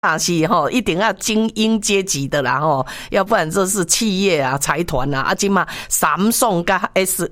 是一定要精英阶级的啦要不然这是企业啊财团啊现在Samsung 跟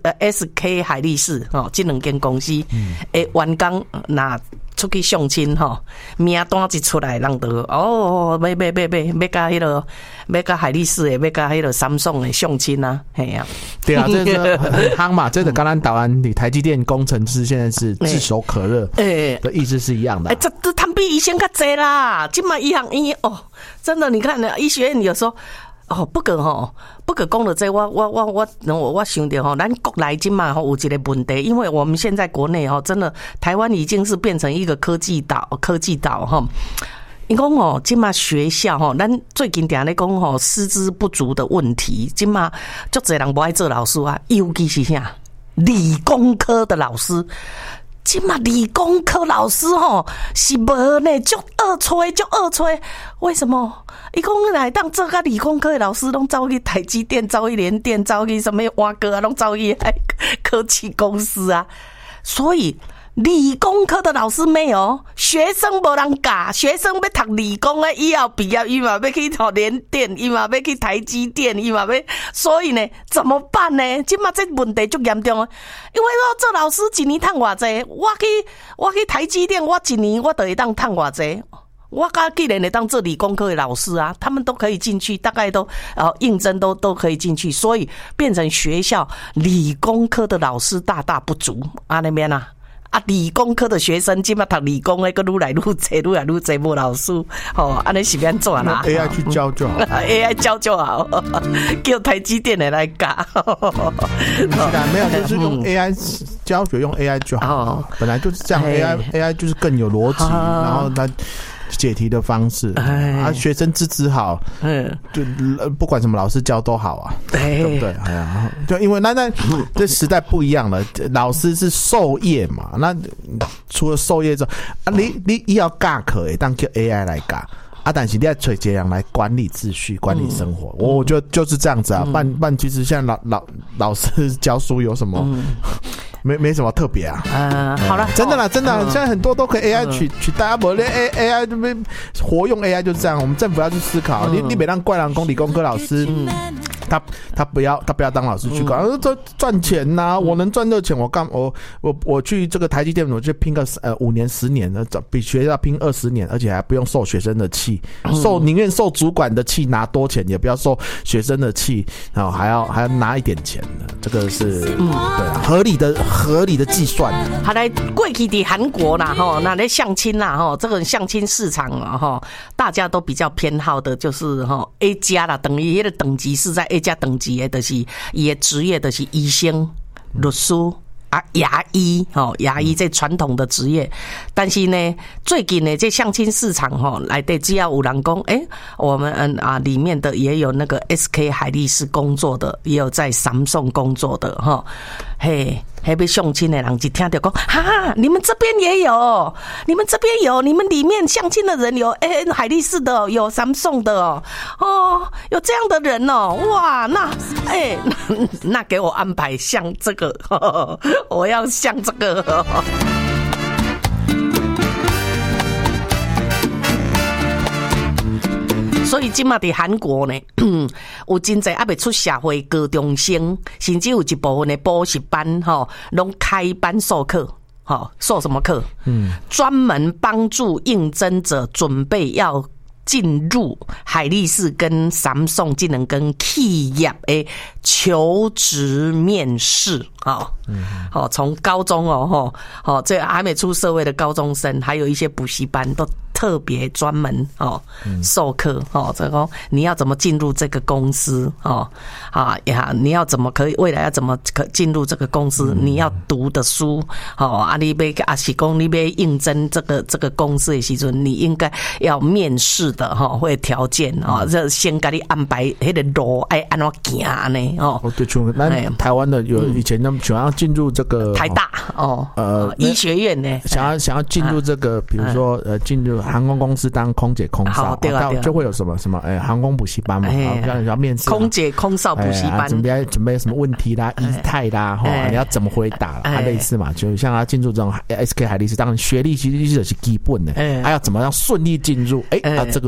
SK 海力士这两间公司的员工那出去相亲名单一出来人就要跟迄个要跟海力士的要跟迄个 Samsung 的相亲啊嘿啊对啊这是很夯嘛这个刚刚台湾的台积电工程师现在是炙手可热的意思是一样的这他比以前较多啦现在医行医真的你看医学院有时候不过讲到这我想到咱国内今嘛有一个问题，因为我们现在国内真的台湾已经是变成一个科技岛你讲今嘛学校咱最近常咧讲师资不足的问题，今嘛足侪人不爱做老师啊，尤其是啥理工科的老师。今嘛理工科老师是无呢，足恶吹，为什么？伊讲来当做个理工科的老师，拢走去台积电，走去联电，走去什么挖哥啊，拢走去科技公司啊。所以理工科的老师没有，学生无人教，学生要读理工的，以后毕业伊嘛要去联电，伊嘛要去台积电，伊嘛要，所以呢，怎么办呢？今嘛这问题足严重啊！因为我做老师一年赚偌济，我去台积电，我一年我就会当赚偌济。我既然会当做理工科的老师啊，他们都可以进去，大概都应征都可以进去，所以变成学校理工科的老师大大不足啊那边啊。理工科的学生今嘛读理工的，个愈来愈济，无老师，安尼是要怎啦 ？AI 去教就好 ，AI 教就好，叫台积电的来教。 没有，就是用 AI 教学，用 AI 就好，本来就是这样。AI 就是更有逻辑，然后它解题的方式学生资好，就不管什么老师教都好啊，对不对？就因为那这时代不一样了，老师是授业嘛，那除了授业之后你要教课的，当叫 AI 来教。但是你要找这样来管理秩序、管理生活，我觉得就是这样子啊。办其实现在老师教书有什么？没什么特别啊。 好了， 真的啦，真的啦，现在很多都可以 AI 取代，不，AI 这边活用 AI 就是这样。我们政府要去思考，你别让怪人工理工科老师。他不要当老师去搞，这赚钱呐！我能赚这钱，我去这个台积电，我就拼个5年10年的，比学校拼20年，而且还不用受学生的气，宁愿受主管的气拿多钱，也不要受学生的气，然后还要拿一点钱的，这个是对合理的计算。 好来，过去的韩国啦那在相亲啦这个相亲市场大家都比较偏好的就是A 加啦，等于那个等级是在A 加等级的，就是伊的职业就是医生、律师牙医这传统的职业。但是呢，最近呢这相亲市场内底只要有人讲我们里面的也有那个 SK 海力士工作的，也有在 Samsung 工作的还被相亲的人一听到讲你们这边也有，你们这边有，你们里面相亲的人有海力士的有 Samsung 的有这样的人哇，那给我安排像这个我要像这个所以今嘛在韩国呢，有真侪还没出社会高中生，甚至有一部分的补习班拢开班授课，授什么课？专门帮助应征者准备要进入海力士跟 Samsung 技能跟企业的求职面试从高中这还没出社会的高中生，还有一些补习班都特别专门授课这个你要怎么进入这个公司你要怎么可以未来要怎么进入这个公司，你要读的书你要是讲你要应征这个公司的时候，你应该要面试的会条件这先给你安排那个路要怎么走呢对，那台湾的有以前想要进入这个台大医学院呢， 想要进入这个比如说进入航空公司当空姐空少， 对啊， 就会有什么航空补习班嘛，像你要面试空姐空少补习班， 准备什么问题啦、仪态啦，你要怎么回答啦，类似嘛，就像他进入这种 SK 海力士，当然学历其实就是基本的，还要怎么样顺利进入，这个